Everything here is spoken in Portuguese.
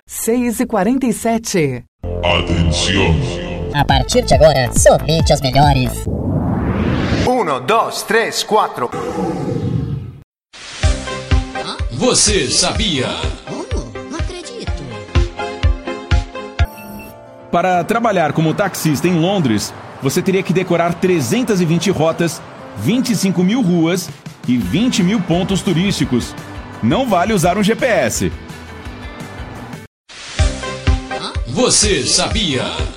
6h47. Atenção! A partir de agora, somente as melhores. 1, 2, 3, 4. Você sabia? Não acredito. Para trabalhar como taxista em Londres, você teria que decorar 320 rotas, 25 mil ruas e 20 mil pontos turísticos. Não vale usar um GPS. Você sabia?